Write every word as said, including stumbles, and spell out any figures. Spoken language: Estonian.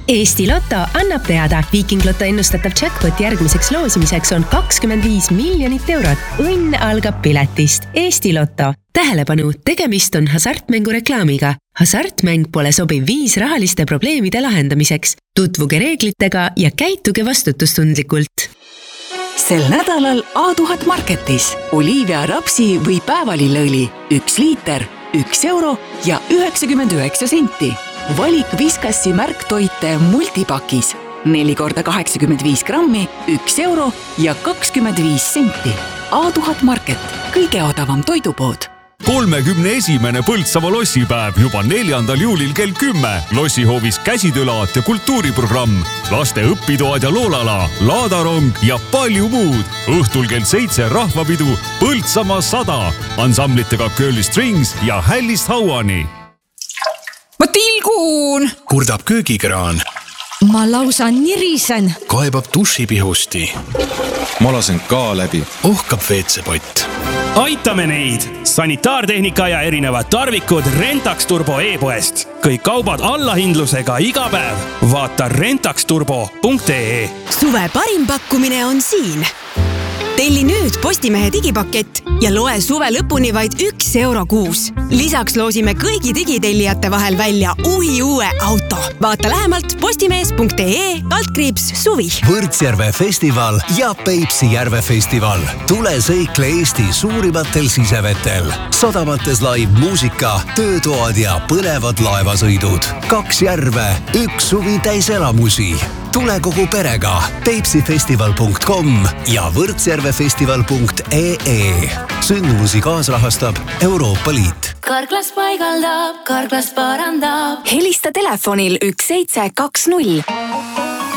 Eesti Lotto annab teada. Viiking Lotto ennustatav jackpot järgmiseks loosimiseks on kakskümmend viis miljonit eurot. Õnn algab piletist. Eesti Lotto. Tähelepanu, tegemist on hasartmängu reklaamiga. Hasartmäng pole sobiv viis rahaliste probleemide lahendamiseks. Tutvuge reeglitega ja käituge vastutustundlikult. Sel nädalal A tuhat Marketis Olivia rapsi või päevalilleõli üks liiter, üks euro ja üheksakümmend üheksa senti. Valik Viskassi märktoite multipakis neli korda kaheksakümmend viis grammi, üks euro ja kakskümmend viis senti. A tuhat Market, kõige odavam toidupood. kolmekümne esimene Põltsamaa lossipäev juba neljandal juulil kell kümme. Lossihoovis käsitöölaat ja kultuuriprogramm, laste õpitoad ja loolala, laadarong ja palju muud. Õhtul kell seitse rahvapidu Põltsamaa sada. Ansamblitega Curly Strings ja Hällist Hauani. Ma tilgun! Kurdab köögikraan. Ma lausa nirisen. Kaebab dušipihusti. Ma lasen ka läbi. Ohkab veetsepott. Aitame neid! Sanitaartehnika ja erinevad tarvikud Rentax Turbo e-poest. Kõik kaubad allahindlusega iga päev. Vaata rentax turbo punkt ee. Suve parim pakkumine on siin. Telli nüüd Postimehe digipakett ja loe suve lõpuni vaid üks euro kuus. Lisaks loosime kõigi digitellijate vahel välja uhi uue auto. Vaata lähemalt postimees punkt ee altkriips suvi. Võrtsjärve festival ja Peipsi järve festival. Tule sõikle Eesti suurimatel sisevetel. Sadamates live muusika, töötoad ja põnevad laevasõidud. Kaks järve, üks suvi täis elamusi. Tule kogu perega peipsifestival punkt com ja võrtsjärvefestival punkt ee. Sündmusi kaasrahastab Euroopa Liit. Karklas paigaldab, Karklas parandab. Helista telefonil üks seitse kaks null.